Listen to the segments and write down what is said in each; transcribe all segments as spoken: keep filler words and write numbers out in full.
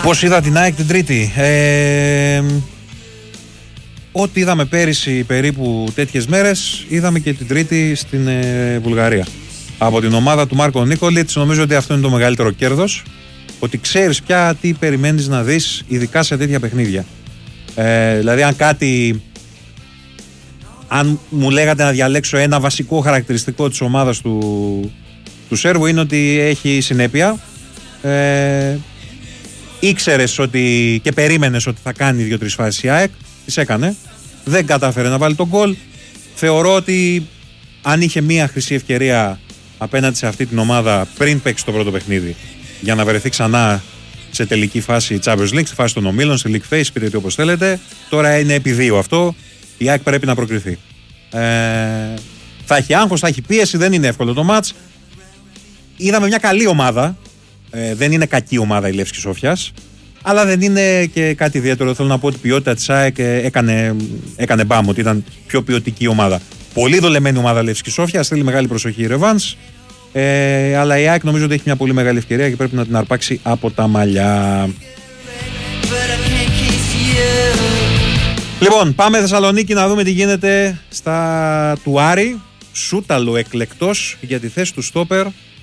Πώς είδα την ΑΕΚ την Τρίτη? Ε, ό,τι είδαμε πέρυσι περίπου τέτοιες μέρες, είδαμε και την Τρίτη στην ε, Βουλγαρία. Από την ομάδα του Μάρκο Νίκολιτς, νομίζω ότι αυτό είναι το μεγαλύτερο κέρδος. Ότι ξέρεις πια τι περιμένεις να δεις, ειδικά σε τέτοια παιχνίδια. Ε, δηλαδή, αν κάτι. Αν μου λέγατε να διαλέξω ένα βασικό χαρακτηριστικό της ομάδας του, του Σέρβου, είναι ότι έχει συνέπεια. Ε, ήξερες ότι και περίμενες ότι θα κάνει δύο-τρεις φάσεις η ΑΕΚ. Τις έκανε. Δεν κατάφερε να βάλει τον γκολ. Θεωρώ ότι αν είχε μία χρυσή ευκαιρία απέναντι σε αυτή την ομάδα πριν παίξει το πρώτο παιχνίδι, για να βρεθεί ξανά σε τελική φάση Champions League, στη φάση των ομίλων, σε League Phase, πείτε όπως θέλετε. Τώρα είναι επί δύο αυτό. Η ΑΕΚ πρέπει να προκριθεί. Ε, θα έχει άγχος, θα έχει πίεση, δεν είναι εύκολο το μάτς. Είδαμε μια καλή ομάδα. Ε, δεν είναι κακή ομάδα η Λεύσκη Σόφιας, αλλά δεν είναι και κάτι ιδιαίτερο. Θέλω να πω ότι η ποιότητα της ΑΕΚ έκανε, έκανε μπάμ, ότι ήταν πιο ποιοτική ομάδα. Πολύ δολεμένη ομάδα Λεύσκη Σόφιας, θέλει μεγάλη προσοχή η ρεβάνς. Ε, αλλά η ΑΕΚ νομίζω ότι έχει μια πολύ μεγάλη ευκαιρία και πρέπει να την αρπάξει από τα μαλλιά. Λοιπόν, πάμε Θεσσαλονίκη να δούμε τι γίνεται στα του Άρη. Σούταλο εκλεκτός για τη θέση του στόπερ.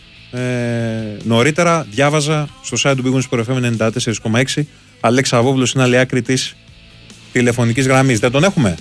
Ε, νωρίτερα διάβαζα στο site του Big Win Sport εφ εμ ενενήντα τέσσερα κόμμα έξι. Αλέξ Αβόβλος είναι άλλη άκρη της τηλεφωνικής γραμμής. Δεν τον έχουμε?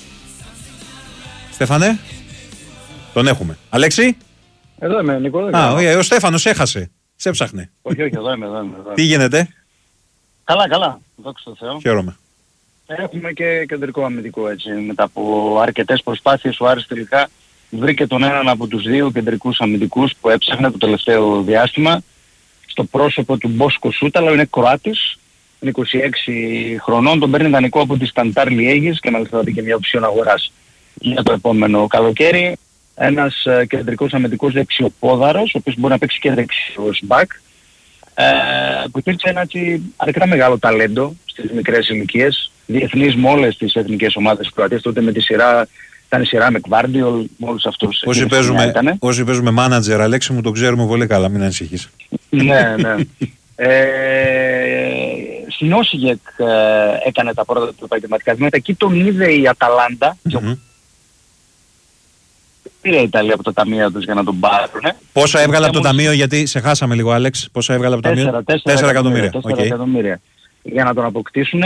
Στέφανε? Τον έχουμε. Αλέξη? Εδώ είμαι, Νίκο. Α, ο, ο Στέφανος έχασε. Σε έψαχνε. Όχι, όχι, εδώ είμαι, εδώ είμαι. Εδώ. Τι γίνεται? Καλά, καλά. Δόξα τω Θεώ. Χαίρομαι. Έχουμε και κεντρικό αμυντικό έτσι. Μετά από αρκετές προσπάθειες ο Άρης τελικά βρήκε τον έναν από τους δύο κεντρικούς αμυντικούς που έψαχνε το τελευταίο διάστημα στο πρόσωπο του Μπόσκο Σούταλο. Είναι Κροάτης, είναι είκοσι έξι χρονών, τον παίρνει δανεικό από τη Σταντάρ Λιέγης και μάλιστα θα δει και μια οψιόν αγοράς για το επόμενο καλοκαίρι. Ένας uh, κεντρικός αμυντικός δεξιοπόδαρος, ο οποίος μπορεί να παίξει και δεξιός μπακ, ε, που υπήρξε ένα έτσι, αρκετά μεγάλο ταλέντο στις μικρές ηλικίες, διεθνής με όλες τις εθνικές ομάδες της Κροατίας, τότε με τη σειρά, ήταν η σειρά με Κβάρντιολ, με όλους αυτούς. Όσοι παίζουμε, όσοι παίζουμε μάνατζερ, Αλέξη μου, το ξέρουμε πολύ καλά, μην ανησυχείς. Ναι, ναι. Ε, στην Όσιγεκ ε, έκανε τα πρώτα του επαγγελματικά βήματα, εκεί τον είδε η Αταλάντα, mm-hmm. πήρε η Ιταλία από το ταμείο τους για να τον πάρουν. Πόσα έβγαλε από το ταμείο, γιατί σε χάσαμε λίγο, Άλεξ, πόσα έβγαλε από το ταμείο? τέσσερα εκατομμύρια. τέσσερα εκατομμύρια για να τον αποκτήσουν,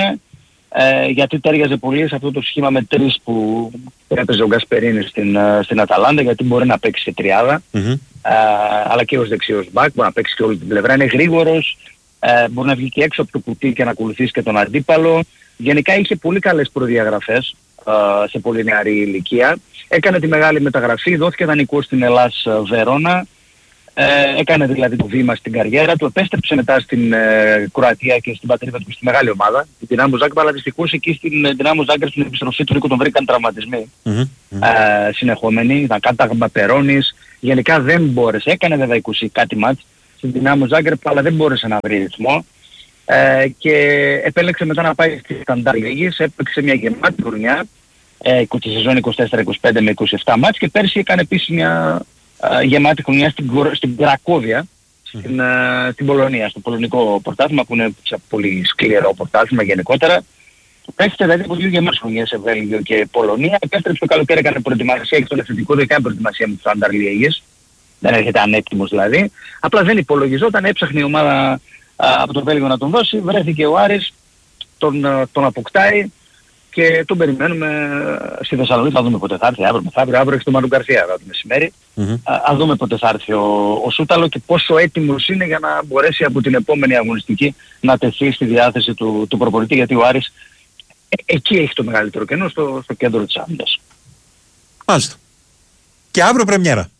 ε, γιατί τέριαζε πολύ σε αυτό το σχήμα με τρεις που έπαιζε ο Γκασπερίνη στην, στην Αταλάντα, γιατί μπορεί να παίξει σε τριάδα, mm-hmm. ε, αλλά και ως δεξιός μπακ, μπορεί να παίξει και όλη την πλευρά, είναι γρήγορος, ε, μπορεί να βγει και έξω από το κουτί και να ακολουθήσει και τον αντίπαλο. Γενικά είχε πολύ καλές προδιαγραφές ε, σε πολύ νεαρή ηλικία. Έκανε τη μεγάλη μεταγραφή, δόθηκε δανεικό στην Ελλάς Βερόνα, ε, έκανε δηλαδή το βήμα στην καριέρα του, επέστρεψε μετά στην ε, Κροατία και στην πατρίδα του στη μεγάλη ομάδα, την Δυνάμο Ζάγκρεπ, αλλά δυστυχώς εκεί στην Δυνάμο Ζάγκρεπ στην επιστροφή του Νίκο τον βρήκαν τραυματισμοί mm-hmm. ε, συνεχόμενοι, ήταν κάταγμα Περώνης, γενικά δεν μπόρεσε, έκανε βέβαια είκοσι κάτι μάτς στην Δυνάμο Ζάγκρεπ, αλλά δεν μπόρεσε να βρει ρυθμό. Ε, και επέλεξε μετά να πάει στη Σταντάρ Λιέγης, έπαιξε μια γεμάτη χρονιά, ε, τη σεζόν είκοσι τέσσερα είκοσι πέντε με είκοσι επτά μάτς, και πέρσι έκανε επίσης μια ε, γεμάτη χρονιά στην, στην Κρακόβια, στην, ε, στην Πολωνία, στο πολωνικό πρωτάθλημα, που είναι πολύ σκληρό πρωτάθλημα γενικότερα. Πέρσι δηλαδή από δύο γεμάτες χρονιές σε Βέλγιο και Πολωνία, επέστρεψε το καλοκαίρι, έκανε προετοιμασία και στον εθνικό δεν έκανε προετοιμασία με τους Σταντάρ Λιέγης, δεν έρχεται ανέτοιμος δηλαδή, απλά δεν υπολογιζόταν, έψαχνε η ομάδα από το Βέλγιο να τον δώσει, βρέθηκε ο Άρης, τον, τον αποκτάει και τον περιμένουμε στη Θεσσαλονίκη. Θα δούμε πότε θα έρθει, αύριο μεθαύριο, αύριο έχει τον Μανου Γκαρσία το μεσημέρι. Mm-hmm. Α δούμε πότε θα έρθει ο, ο Σούταλο και πόσο έτοιμος είναι για να μπορέσει από την επόμενη αγωνιστική να τεθεί στη διάθεση του, του προπονητή, γιατί ο Άρης ε, εκεί έχει το μεγαλύτερο κενό, στο, στο κέντρο της άμυνας. Μάλιστα. Και αύριο πρεμιέρα.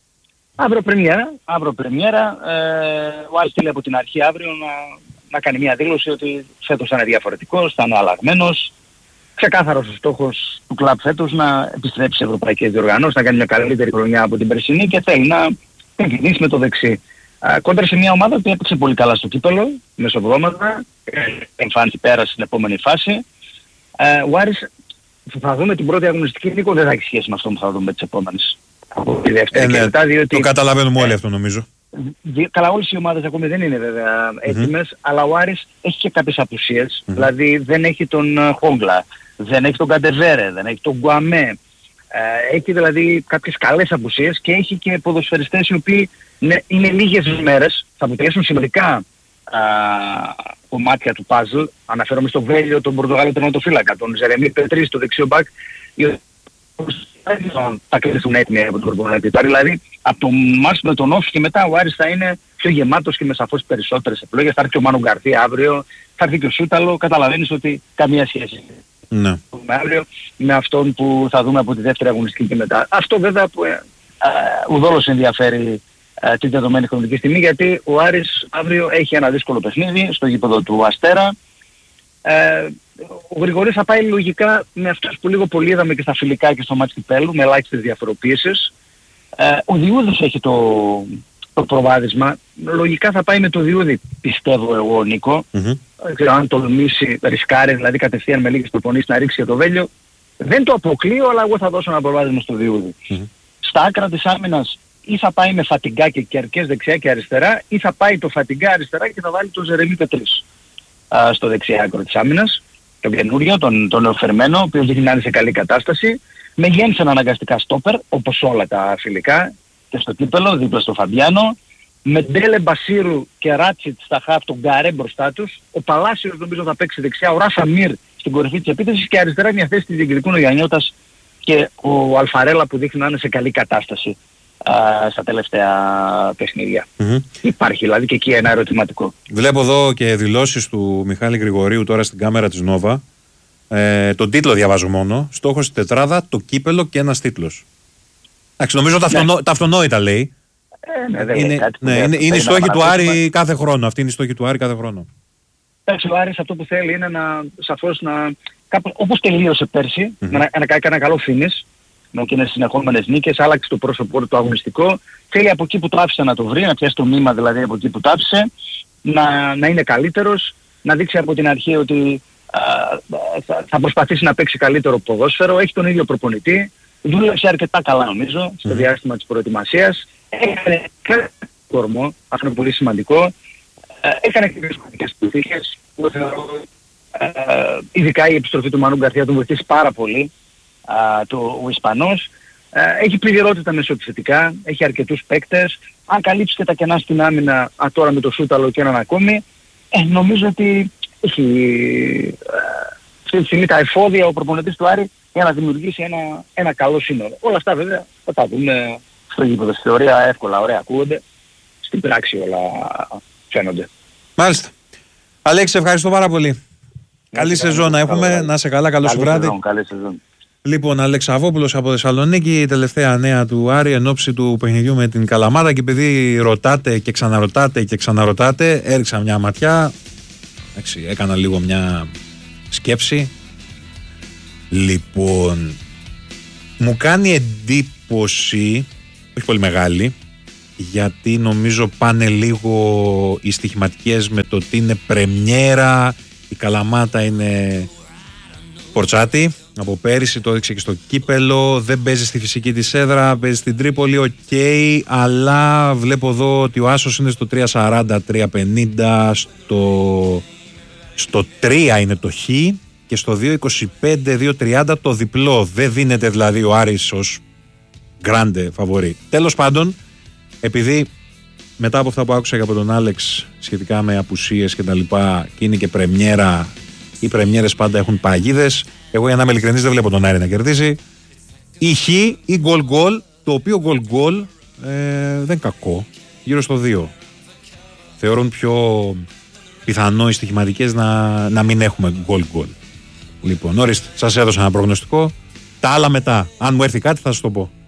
Αύριο πρεμιέρα, αύριο πρεμιέρα, ε, ο Άρης θέλει από την αρχή αύριο να, να κάνει μια δήλωση ότι φέτος θα είναι διαφορετικός, θα είναι αλλαγμένος. Ξεκάθαρος ο στόχος του κλαμπ φέτος να επιστρέψει σε ευρωπαϊκές διοργανώσεις, να κάνει μια καλύτερη χρονιά από την περσινή και θέλει να ξεκινήσει με το δεξί. Ε, κόντρα σε μια ομάδα που έπαιξε πολύ καλά στο κύπελλο, μεσοβδόματα, εμφάνιση πέρασε στην επόμενη φάση. Ε, ο Άρης, θα δούμε την πρώτη αγωνιστική, Νίκο, δεν θα έχει σχέση με αυτό που θα δούμε τις επόμενες. Από τη δεύτερη ε, ναι, και μετά, διότι... Το καταλαβαίνουμε όλοι ε, αυτό νομίζω. καλά, όλες οι ομάδες ακόμη δεν είναι βέβαια έτοιμες, mm-hmm. αλλά ο Άρης έχει και κάποιες απουσίες. Mm-hmm. Δηλαδή δεν έχει τον Χόγκλα, δεν έχει τον Καντεβέρε, δεν έχει τον Γκουαμέ. Ε, έχει δηλαδή κάποιες καλές απουσίες και έχει και ποδοσφαιριστές οι οποίοι ναι, είναι λίγες μέρες, θα αποτελέσουν σημαντικά α, κομμάτια του puzzle. Αναφέρομαι στο Βέλιο, τον Πορτογάλο τερματοφύλακα, τον Ζερεμί Πετρί, το δεξιό μπακ, θα κλείσουν έτοιμοι από τον προπονητή. Δηλαδή από το μάτς με τον Όφη και μετά ο Άρης θα είναι πιο γεμάτος και με σαφώς περισσότερες επιλογές. Θα έρθει ο Μάνο Γκαρθία αύριο, θα έρθει και ο Σούταλο, καταλαβαίνεις ότι καμία σχέση. Ναι. Αύριο με αυτόν που θα δούμε από τη δεύτερη αγωνιστική και μετά. Αυτό βέβαια που ε, ε, ουδόλως ενδιαφέρει ε, την δεδομένη χρονική στιγμή, γιατί ο Άρης αύριο έχει ένα δύσκολο παιχνίδι στο γήπεδο του Αστέρα. Ε, ο Γρηγορής θα πάει λογικά με αυτούς που λίγο πολύ είδαμε και στα φιλικά και στο μάτς Κυπέλλου, με ελάχιστες διαφοροποίησεις. Ε, ο Διούδης έχει το, το προβάδισμα. Λογικά θα πάει με το Διούδη, πιστεύω εγώ, Νίκο. Mm-hmm. Δεν ξέρω αν τολμήσει, ρισκάρει, δηλαδή κατευθείαν με λίγες προπονήσεις να ρίξει για το Βέλιο. Δεν το αποκλείω, αλλά εγώ θα δώσω ένα προβάδισμα στο Διούδη. Mm-hmm. Στα άκρα της άμυνας ή θα πάει με Φατιγκά και Κερκές δεξιά και αριστερά, ή θα πάει το Φατιγκά αριστερά και θα βάλει τον Ζερεμί Πετρίς στο δεξιά άκρο της άμυνας. Τον καινούριο, τον, τον νεοφερμένο, ο οποίος δείχνει να είναι σε καλή κατάσταση. Με Γένσεν αναγκαστικά στόπερ, όπως όλα τα φιλικά, και στο κύπελλο, δίπλα στο Φαμπιάνο. Με Ντέλε Μπασίρου και Ράτσιτ στα χαφ, τον Γκαρέ μπροστά τους. Ο Παλάσιος νομίζω θα παίξει δεξιά, ο Ράφα Μίρ στην κορυφή της επίθεσης και αριστερά μια θέση της διεκδικούν ο Γιαννιώτας και ο Αλφαρέλα που δείχνει να είναι σε καλή κατάσταση α, στα τελευταία παιχνίδια. Mm-hmm. Υπάρχει δηλαδή και εκεί ένα ερωτηματικό. Βλέπω εδώ και δηλώσεις του Μιχάλη Γρηγορίου τώρα στην κάμερα της Νόβα. Ε, τον τίτλο διαβάζω μόνο. Στόχος στη τετράδα, το κύπελο και ένας τίτλος. Εντάξει, νομίζω τα, αυτονό, ναι. τα αυτονόητα λέει. Ε, ναι, δεν είναι, λέει κάτι ναι, είναι, είναι η στόχη του Άρη κάθε χρόνο. Αυτή είναι η στόχη του Άρη κάθε χρόνο. Εντάξει, ο Άρης αυτό που θέλει είναι να σαφώς να... Κάπου, όπως τελείωσε πέρσι, mm-hmm. να, να κάνει ένα καλό finish, με εκείνες συνεχόμενες νίκες, άλλαξε το πρόσωπό του αγωνιστικό. Θέλει από εκεί που το άφησε να το βρει, να πιάσει το μήμα δηλαδή από εκεί που το άφησε, να, να είναι καλύτερος, να δείξει από την αρχή ότι α, θα, θα προσπαθήσει να παίξει καλύτερο ποδόσφαιρο. Έχει τον ίδιο προπονητή, δούλεψε αρκετά καλά νομίζω στο mm-hmm. διάστημα της προετοιμασίας. Έκανε και κορμό, αυτό είναι πολύ σημαντικό. Έκανε και σημαντικές επιτυχίες που θεωρώ, ειδικά η επιστροφή του Μανού Γκαρθία τον βοηθήσει πάρα πολύ. Uh, το, ο Ισπανός uh, έχει πληρότητα μεσοεπιθετικά, έχει αρκετούς παίκτες. Αν καλύψει και τα κενά στην άμυνα, α, τώρα με το Σούταλο και έναν ακόμη, ε, νομίζω ότι έχει uh, αυτή τη στιγμή τα εφόδια ο προπονητής του Άρη για να δημιουργήσει ένα, ένα καλό σύνολο. Όλα αυτά βέβαια θα τα δούμε στο γήπεδο. Στη θεωρία εύκολα, ωραία ακούγονται. Στην πράξη όλα φαίνονται. Μάλιστα. Αλέξη, ευχαριστώ πάρα πολύ. Καλή σεζόν να έχουμε, να είσαι καλά, καλό σου βράδυ. Καλή σεζόν. Λοιπόν, Αλεξαβόπουλος από Θεσσαλονίκη, η τελευταία νέα του Άρη εν ώψη του παιχνιδιού με την Καλαμάτα. Και επειδή ρωτάτε και ξαναρωτάτε και ξαναρωτάτε, έριξα μια ματιά. Εντάξει, έκανα λίγο μια σκέψη. Λοιπόν, μου κάνει εντύπωση, όχι πολύ μεγάλη, γιατί νομίζω πάνε λίγο οι στοιχηματικές με το ότι είναι πρεμιέρα. Η Καλαμάτα είναι Πορτσάτη. Από πέρυσι το έδειξε και στο κύπελο. Δεν παίζει στη φυσική της έδρα, παίζει στην Τρίπολη, οκ, okay, αλλά βλέπω εδώ ότι ο άσος είναι στο τρία σαράντα τρία πενήντα, στο, στο τρία είναι το χ και στο δύο είκοσι πέντε δύο τριάντα το διπλό. Δεν δίνεται δηλαδή ο Άρης ως γκράντε φαβορί. Τέλος πάντων, επειδή μετά από αυτά που άκουσα και από τον Άλεξ σχετικά με απουσίες και τα λοιπά και είναι και πρεμιέρα, οι πρεμιέρες πάντα έχουν παγίδες. Εγώ για να είμαι ειλικρινής δεν βλέπω τον Άρη να κερδίσει. Ή χ ή γκολ γκολ, το οποίο γκολ γκολ ε, δεν είναι κακό, γύρω στο δύο. Θεωρούν πιο πιθανό οι στοιχηματικές να, να μην έχουμε γκολ γκολ. Λοιπόν, ορίστε, σας έδωσα ένα προγνωστικό. Τα άλλα μετά, αν μου έρθει κάτι θα σας το πω.